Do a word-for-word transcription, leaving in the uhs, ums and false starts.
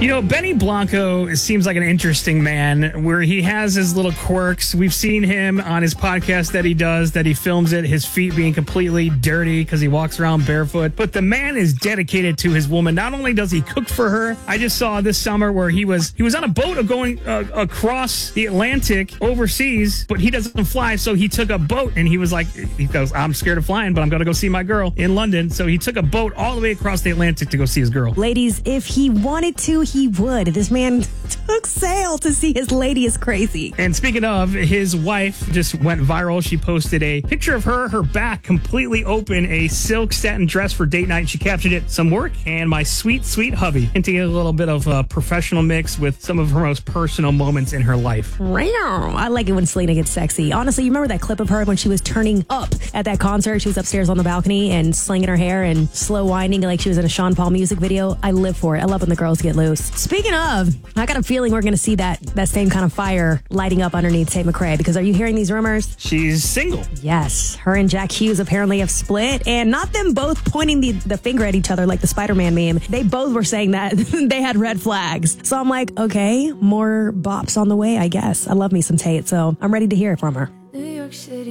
You know, Benny Blanco seems like an interesting man where he has his little quirks. We've seen him on his podcast that he does, that he films it, his feet being completely dirty because he walks around barefoot. But the man is dedicated to his woman. Not only does he cook for her, I just saw this summer where he was he was on a boat of going uh, across the Atlantic overseas, but he doesn't fly. So he took a boat and he was like, he goes, I'm scared of flying, but I'm going to go see my girl in London. So he took a boat all the way across the Atlantic to go see his girl. Ladies, if he wanted to, he would. This man took sail to see his lady. Is crazy. And speaking of, his wife just went viral. She posted a picture of her, her back completely open, a silk satin dress for date night. She captioned it, some work and my sweet, sweet hubby, hinting at a little bit of a professional mix with some of her most personal moments in her life. I like it when Selena gets sexy. Honestly, you remember that clip of her when she was turning up at that concert? She was upstairs on the balcony and slinging her hair and slow winding like she was in a Sean Paul music video. I live for it. I love when the girls get loose. Speaking of, I got a feeling we're going to see that that same kind of fire lighting up underneath Tate McRae, because are you hearing these rumors? She's single. Yes. Her and Jack Hughes apparently have split, and not them both pointing the, the finger at each other like the Spider-Man meme. They both were saying that they had red flags. So I'm like, okay, more bops on the way, I guess. I love me some Tate, so I'm ready to hear it from her. New York City.